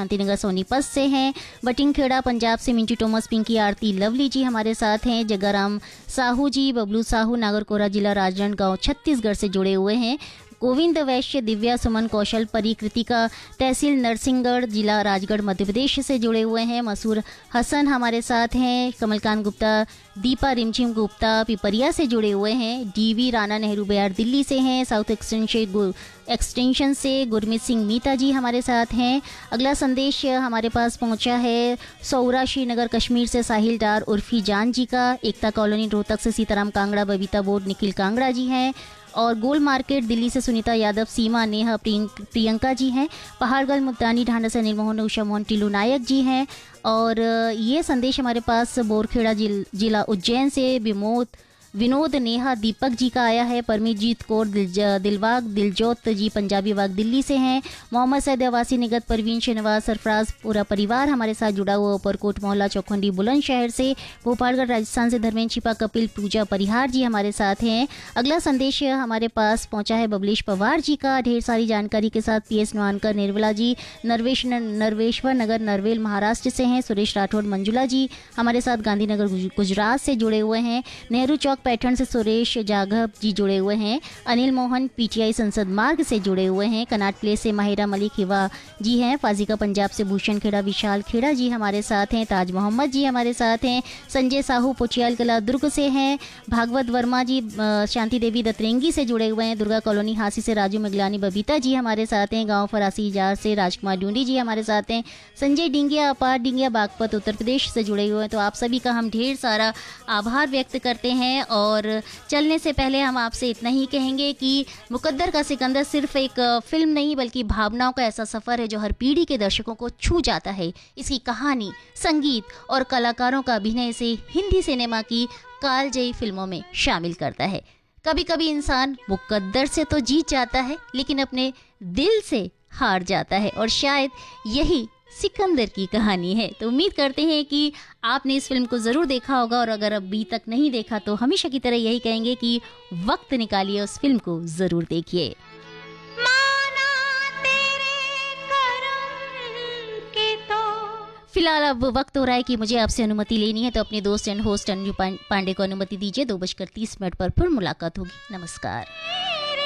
शांतिनगर सोनीपत से हैं। बटिंगखेड़ा पंजाब से मिंटू टोमस, पिंकी आरती लवली जी हमारे साथ हैं। जग्गाराम साहू जी, बबलू साहू नागरकोरा जिला राजनांदगांव छत्तीसगढ़ से जुड़े हुए हैं। गोविंद वैश्य, दिव्या सुमन कौशल परी कृतिका तहसील नरसिंहगढ़ जिला राजगढ़ मध्य प्रदेश से जुड़े हुए हैं। मसूर हसन हमारे साथ हैं। कमलकांत गुप्ता, दीपा रिमझिम गुप्ता पिपरिया से जुड़े हुए हैं। डीवी राणा नेहरू बिहार दिल्ली से हैं। साउथ एक्सटेंशन से गुरमीत सिंह मीता जी हमारे साथ हैं। अगला संदेश हमारे पास पहुंचा है सौरा श्रीनगर कश्मीर से साहिल डार उर्फी जान जी का। एकता कॉलोनी रोहतक से सीताराम कांगड़ा, बबीता बोर्ड निखिल कांगड़ा जी हैं। और गोल मार्केट दिल्ली से सुनीता यादव, सीमा नेहा प्रियंका जी हैं। पहाड़गढ़ मुल्तानी ढांडा से अनिल मोहन, उषा मोहन, टिल्लू नायक जी हैं। और ये संदेश हमारे पास बोरखेड़ा जिला उज्जैन से विनोद नेहा दीपक जी का आया है। परमीजीत कौर दिलवाग दिलजोत जी पंजाबी बाग दिल्ली से हैं। मोहम्मद सैद अवासी निगत, परवीन शहनवाज सरफराज पूरा परिवार हमारे साथ जुड़ा हुआ ऊपरकोट मोहल्ला चौखंडी बुलंदशहर से। भोपालगढ़ राजस्थान से धर्मेंद्र छिपा, कपिल पूजा परिहार जी हमारे साथ हैं। अगला संदेश हमारे पास पहुंचा है बबलेश पवार जी का। ढेर सारी जानकारी के साथ PS नवानकर निर्मला जी नरवेश्वर नगर नरवेल महाराष्ट्र से हैं। सुरेश राठौड़ मंजुला जी हमारे साथ गांधीनगर गुजरात से जुड़े हुए हैं। नेहरू चौक पैटर्न से सुरेश जाघव जी जुड़े हुए हैं। अनिल मोहन PTI संसद मार्ग से जुड़े हुए हैं। कनाट प्लेस से माहिरा मलिक हिवा जी हैं। फाजिका पंजाब से भूषण खेड़ा विशाल खेड़ा जी हमारे साथ हैं। ताज मोहम्मद जी हमारे साथ हैं। संजय साहू पुचियाल कला दुर्ग से हैं। भागवत वर्मा जी शांति देवी दतरेंगी से जुड़े हुए हैं। दुर्गा कॉलोनी हांसी से राजू मिगलानी बबीता जी हमारे साथ हैं। गाँव फरासी इजार से राजकुमार ढूंढी जी हमारे साथ हैं। संजय डिंगिया अपार डिंगिया बागपत उत्तर प्रदेश से जुड़े हुए हैं। तो आप सभी का हम ढेर सारा आभार व्यक्त करते हैं। और चलने से पहले हम आपसे इतना ही कहेंगे कि मुकद्दर का सिकंदर सिर्फ एक फिल्म नहीं बल्कि भावनाओं का ऐसा सफ़र है जो हर पीढ़ी के दर्शकों को छू जाता है। इसकी कहानी, संगीत और कलाकारों का अभिनय इसे हिंदी सिनेमा की कालजयी फिल्मों में शामिल करता है। कभी कभी इंसान मुकद्दर से तो जीत जाता है लेकिन अपने दिल से हार जाता है, और शायद यही सिकंदर की कहानी है। तो उम्मीद करते हैं कि आपने इस फिल्म को ज़रूर देखा होगा, और अगर अभी तक नहीं देखा तो हमेशा की तरह यही कहेंगे कि वक्त निकालिए, उस फिल्म को ज़रूर देखिए। फिलहाल अब वक्त हो रहा है कि मुझे आपसे अनुमति लेनी है, तो अपने दोस्त एंड होस्ट अंजू पांडे को अनुमति दीजिए। 2:30 पर फिर मुलाकात होगी। नमस्कार।